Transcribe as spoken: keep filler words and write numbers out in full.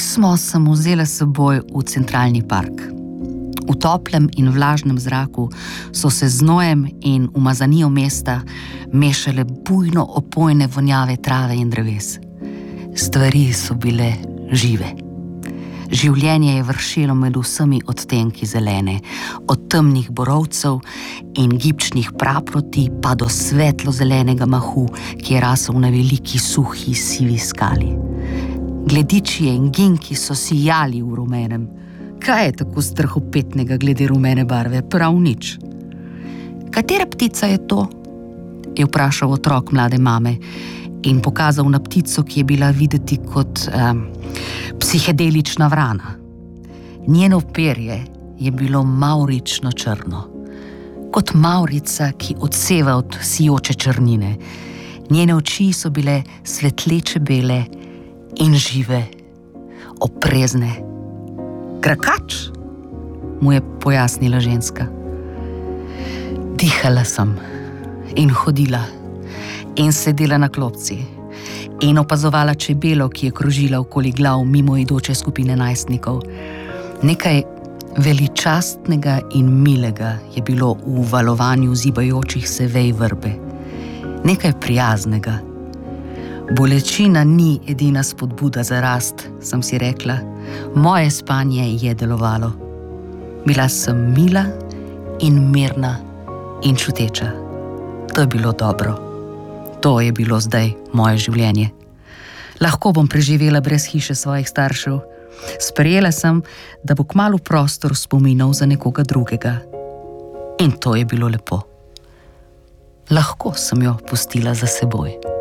Pismo sem vzela s seboj v Centralni park. V toplem in vlažnem zraku so se z znojem in umazanijo mesta mešale bujno opojne vonjave trave in dreves. Stvari so bile žive. Življenje je vršelo med vsemi odtenki zelene, od temnih borovcev in gibčnih praproti pa do svetlo-zelenega mahu, ki je rasel na veliki suhi sivi skali. Gledičije in ginki so sijali v rumenem. Kaj je tako strahopetnega glede rumene barve? Prav nič. Katera ptica je to? Je vprašal otrok mlade mame in pokazal na ptico, ki je bila videti kot um, psihedelična vrana. Njeno perje je bilo mavrično črno, kot mavrica, ki odseva od sijoče črnine. Njene oči so bile svetleče bele in žive, oprezne. Krakač, mu je pojasnila ženska. Dihala sem in hodila in sedela na klopci in opazovala čebelo, ki je krožila okoli glav mimoidoče skupine najstnikov. Nekaj veličastnega in milega je bilo v valovanju zibajočih se vej vrbe. Nekaj prijaznega. Bolečina ni edina spodbuda za rast, sem si rekla. Moje spanje je delovalo. Bila sem mila in mirna in čuteča. To je bilo dobro. To je bilo zdaj moje življenje. Lahko bom preživela brez hiše svojih staršev. Sprejela sem, da bo kmalu prostor spominov za nekoga drugega. In to je bilo lepo. Lahko sem jo pustila za seboj.